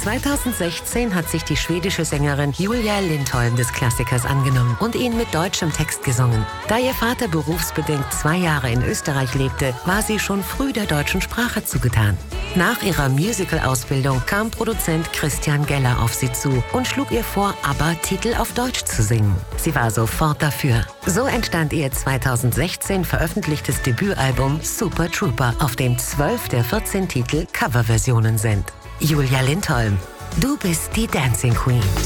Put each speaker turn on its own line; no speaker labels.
2016 hat sich die schwedische Sängerin Julia Lindholm des Klassikers angenommen und ihn mit deutschem Text gesungen. Da ihr Vater berufsbedingt 2 Jahre in Österreich lebte, war sie schon früh der deutschen Sprache zugetan. Nach ihrer Musical-Ausbildung kam Produzent Christian Geller auf sie zu und schlug ihr vor, ABBA-Titel auf Deutsch zu singen. Sie war sofort dafür. So entstand ihr 2016 veröffentlichtes Debütalbum Super Trooper, auf dem 12 der 14 Titel Coverversionen sind. Julia Lindholm, du bist die Dancing Queen.